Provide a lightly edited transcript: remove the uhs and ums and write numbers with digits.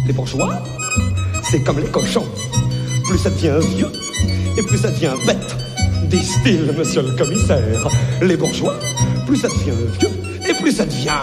Les bourgeois, c'est comme les cochons. Plus ça devient vieux, et plus ça devient bête, disent-ils, monsieur le commissaire. Les bourgeois, plus ça devient vieux, et plus ça devient